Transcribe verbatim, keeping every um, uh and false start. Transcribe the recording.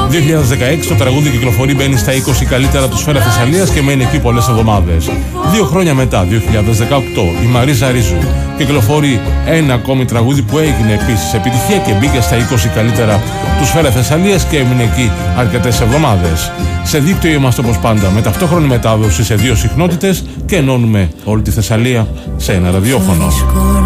δύο χιλιάδες δεκαέξι το τραγούδι κυκλοφορεί, μπαίνει στα είκοσι καλύτερα του Σφαίρα Θεσσαλίας και μένει εκεί πολλές εβδομάδες. Δύο χρόνια μετά, δύο χιλιάδες δεκαοκτώ, η Μαρίζα Ρίζου κυκλοφορεί ένα ακόμη τραγούδι που έγινε επίσης επιτυχία και μπήκε στα είκοσι καλύτερα του Σφαίρα Θεσσαλίας και έμεινε εκεί αρκετές εβδομάδες. Σε δίκτυο είμαστε όπως πάντα, με ταυτόχρονη μετάδοση σε δύο συχνότητες και ενώνουμε όλη τη Θεσσαλία σε ένα ραδιόφωνο.